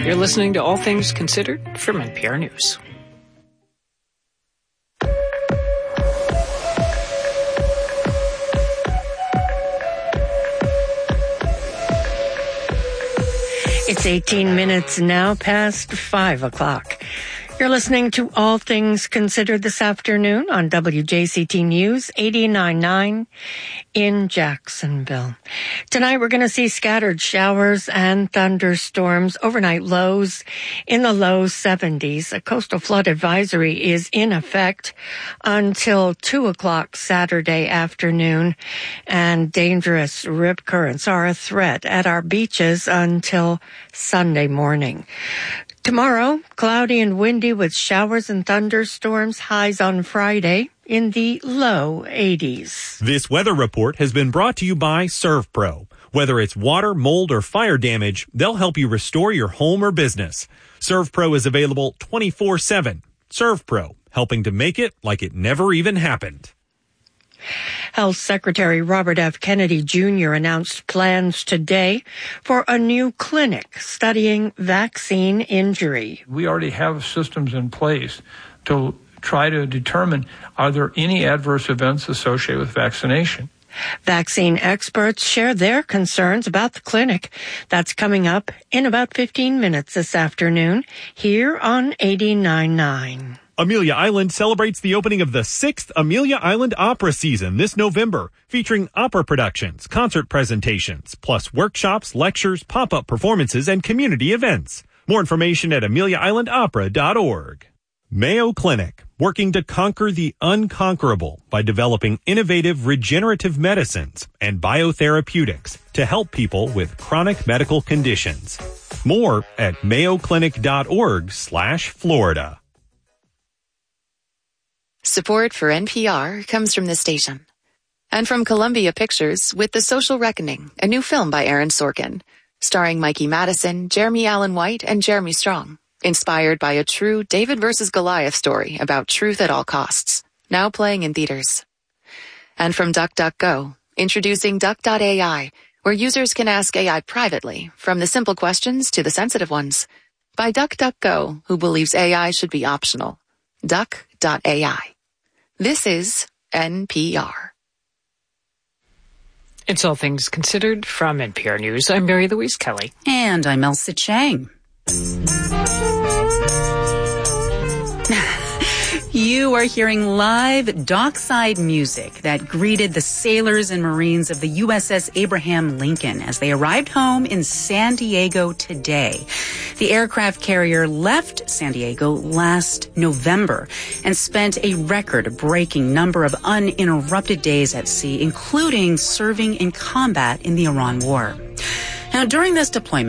You're listening to All Things Considered from NPR News. It's 18 minutes now past 5 o'clock. You're listening to All Things Considered this afternoon on WJCT News 89.9 in Jacksonville. Tonight we're going to see scattered showers and thunderstorms, overnight lows in the low 70s. A coastal flood advisory is in effect until 2 o'clock Saturday afternoon, and dangerous rip currents are a threat at our beaches until Sunday morning. Tomorrow, cloudy and windy with showers and thunderstorms, highs on Friday in the low 80s. This weather report has been brought to you by ServPro. Whether it's water, mold, or fire damage, they'll help you restore your home or business. ServPro is available 24/7. ServPro, helping to make it like it never even happened. Health Secretary Robert F. Kennedy Jr. announced plans today for a new clinic studying vaccine injury. We already have systems in place to try to determine, are there any adverse events associated with vaccination? Vaccine experts share their concerns about the clinic. That's coming up in about 15 minutes this afternoon here on 89.9. Amelia Island celebrates the opening of the 6th Amelia Island Opera season this November, featuring opera productions, concert presentations, plus workshops, lectures, pop-up performances, and community events. More information at ameliaislandopera.org. Mayo Clinic, working to conquer the unconquerable by developing innovative regenerative medicines and biotherapeutics to help people with chronic medical conditions. More at mayoclinic.org/Florida. Support for NPR comes from this station. And from Columbia Pictures with The Social Reckoning, a new film by Aaron Sorkin, starring Mikey Madison, Jeremy Allen White, and Jeremy Strong. Inspired by a true David versus Goliath story about truth at all costs. Now playing in theaters. And from DuckDuckGo, introducing Duck.ai, where users can ask AI privately, from the simple questions to the sensitive ones. By DuckDuckGo, who believes AI should be optional. Duck.ai. This is NPR. It's All Things Considered from NPR News. I'm Mary Louise Kelly. And I'm Elsa Chang. You are hearing live dockside music that greeted the sailors and Marines of the USS Abraham Lincoln as they arrived home in San Diego today. The aircraft carrier left San Diego last November and spent a record-breaking number of uninterrupted days at sea, including serving in combat in the Iran War. Now, during this deployment,